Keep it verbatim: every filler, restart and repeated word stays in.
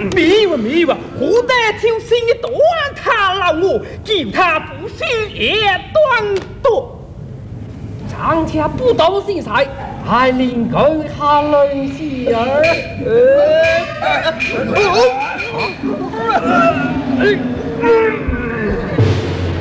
没有没有，何得挑衅的断他老我，叫他不许也断夺。 张家不懂惜才，还令更下人妻儿。呃